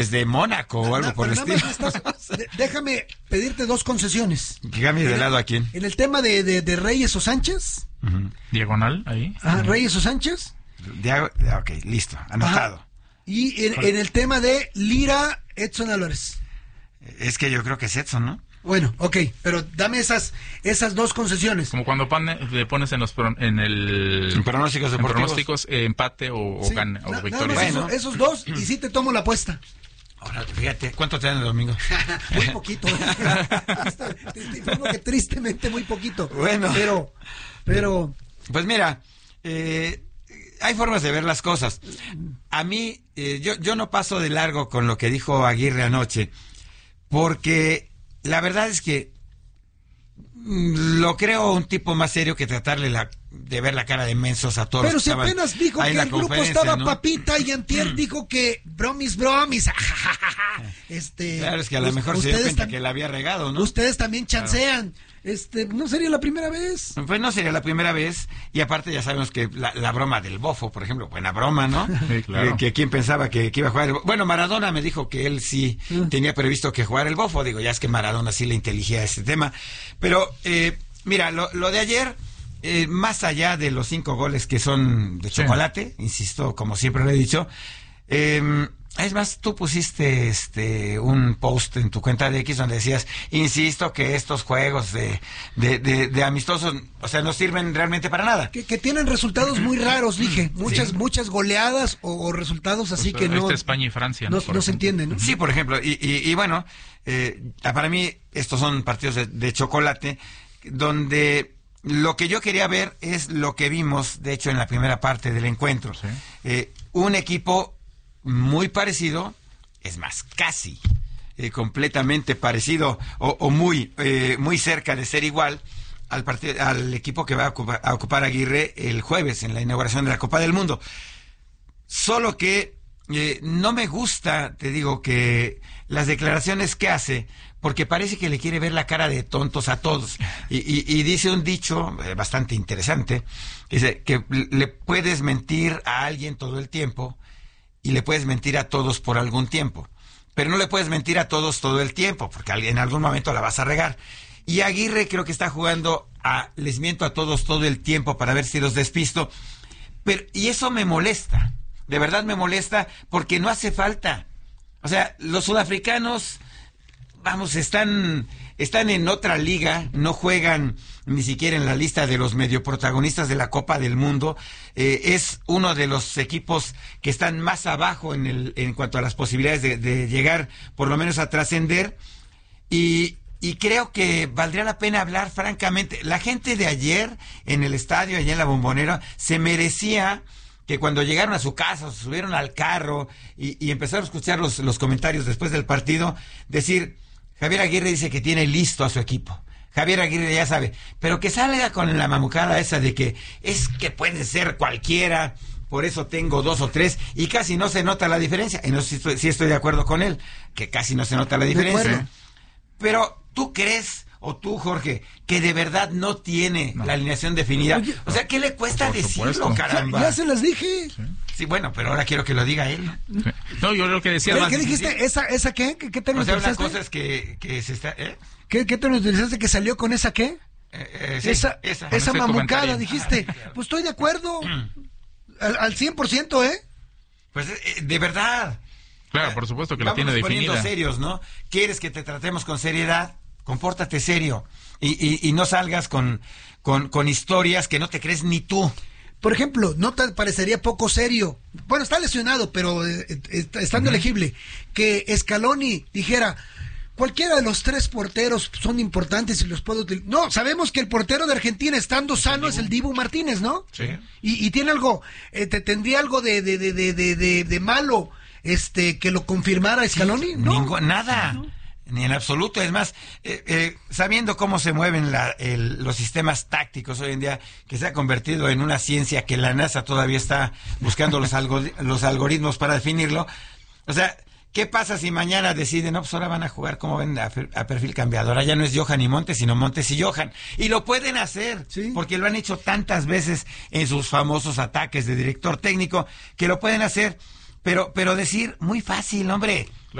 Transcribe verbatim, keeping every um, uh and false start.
desde Mónaco o algo no, por el estilo. Estás, de, déjame pedirte dos concesiones. Que cambie de lado a quién. En el tema de, de, de Reyes o Sánchez. Uh-huh. Diagonal, ahí. Ah, uh-huh. Reyes o Sánchez. Diago, ok, listo, anotado. Ajá. Y en, en el tema de Lira, Edson Álvarez. Es que yo creo que es Edson, ¿no? Bueno, ok, pero dame esas esas dos concesiones. Como cuando pone, le pones en los pro, en el en pronósticos deportivos, en pronósticos eh, empate o, sí, o gana o na, victoria. Bueno. Esos, esos dos y sí te tomo la apuesta. Ahora, fíjate, ¿cuánto te dan el domingo? Muy poquito. te, te informo que tristemente muy poquito. Bueno, pero, pero. Pues mira, eh, hay formas de ver las cosas. A mí, eh, yo, yo no paso de largo con lo que dijo Aguirre anoche, porque la verdad es que lo creo un tipo más serio que tratarle la, de ver la cara de mensos a todos. Pero si apenas dijo que el grupo estaba, ¿no? Papita, y antier dijo que bromis, bromis. este, claro, es que a lo mejor se dio cuenta que la había regado, ¿no? Ustedes también chancean. Claro. Este, no sería la primera vez. Pues no sería la primera vez, y aparte ya sabemos que la, la broma del Bofo, por ejemplo, buena broma, ¿no? Sí, claro. eh, que quién pensaba que, que iba a jugar el Bofo. Bueno, Maradona me dijo que él sí mm. tenía previsto que jugara el Bofo, digo, ya es que Maradona sí le inteligía este tema, pero eh, mira, lo, lo de ayer, eh, más allá de los cinco goles que son de chocolate, sí. insisto, como siempre lo he dicho, eh, es más, tú pusiste este un post en tu cuenta de X donde decías, insisto que estos juegos de, de, de, de amistosos, o sea, no sirven realmente para nada. Que, que tienen resultados muy raros, dije, muchas sí. muchas goleadas o, o resultados así pues, que no... España y Francia. No, no, no se entienden, ¿no? Sí, por ejemplo, y, y, y bueno, eh, para mí estos son partidos de, de chocolate, donde... Lo que yo quería ver es lo que vimos, de hecho, en la primera parte del encuentro. Sí. Eh, un equipo muy parecido, es más, casi eh, completamente parecido o, o muy eh, muy cerca de ser igual al, part- al equipo que va a ocupar, a ocupar Aguirre el jueves en la inauguración de la Copa del Mundo. Solo que eh, no me gusta, te digo, que las declaraciones que hace, porque parece que le quiere ver la cara de tontos a todos. Y, y, y dice un dicho eh, bastante interesante, dice que le puedes mentir a alguien todo el tiempo y le puedes mentir a todos por algún tiempo, pero no le puedes mentir a todos todo el tiempo, porque en algún momento la vas a regar. Y Aguirre creo que está jugando a les miento a todos todo el tiempo para ver si los despisto, pero y eso me molesta, de verdad me molesta, porque no hace falta. O sea, los sudafricanos, vamos, están, están en otra liga, no juegan ni siquiera en la lista de los medio protagonistas de la Copa del Mundo. Eh, es uno de los equipos que están más abajo en el, en cuanto a las posibilidades de, de llegar, por lo menos a trascender. Y, y creo que valdría la pena hablar francamente. La gente de ayer en el estadio, allá en la Bombonera, se merecía que cuando llegaron a su casa, se subieron al carro y, y empezaron a escuchar los, los comentarios después del partido, decir, Javier Aguirre dice que tiene listo a su equipo. Javier Aguirre ya sabe, pero que salga con la mamucada esa de que es que puede ser cualquiera, por eso tengo dos o tres, y casi no se nota la diferencia. Y no sé si estoy, si estoy de acuerdo con él, que casi no se nota la diferencia. Pero tú crees, o tú, Jorge, que de verdad no tiene no. la alineación definida. Oye, o sea, ¿qué le cuesta por decirlo, supuesto. Caramba? Ya, ya se las dije. Sí. sí, bueno, pero ahora quiero que lo diga él. Sí. No, yo lo que decía... ¿Qué, ¿qué dijiste? ¿Esa, esa qué? ¿Qué, qué te o sea, una cosa es que, que se está... ¿eh? ¿Qué, ¿Qué te utilizaste que salió con esa qué? Eh, eh, sí, esa esa, esa mamucada, dijiste. Ah, claro. Pues estoy de acuerdo. al, al cien por ciento, ¿eh? Pues eh, de verdad. Claro, por supuesto que la tiene definida. Vamos poniendo serios, ¿no? ¿Quieres que te tratemos con seriedad? Compórtate serio. Y, y, y no salgas con, con, con historias que no te crees ni tú. Por ejemplo, ¿no te parecería poco serio? Bueno, está lesionado, pero eh, estando uh-huh. elegible. Que Scaloni dijera... Cualquiera de los tres porteros son importantes y los puedo utilizar. No, sabemos que el portero de Argentina, estando sano, es el Dibu Martínez, ¿no? Sí. Y, y tiene algo, eh, te, tendría algo de, de, de, de, de, de malo, este, que lo confirmara Scaloni, ¿no? Ningún, nada, no. Ni en absoluto. Es más, eh, eh, sabiendo cómo se mueven la, el, los sistemas tácticos hoy en día, que se ha convertido en una ciencia que la NASA todavía está buscando los, algo, los algoritmos para definirlo. O sea, ¿qué pasa si mañana deciden, no, pues ahora van a jugar como ven a, a perfil cambiado? Ahora ya no es Johan y Montes, sino Montes y Johan. Y lo pueden hacer, ¿sí? Porque lo han hecho tantas veces en sus famosos ataques de director técnico, que lo pueden hacer. pero, pero decir, muy fácil, hombre.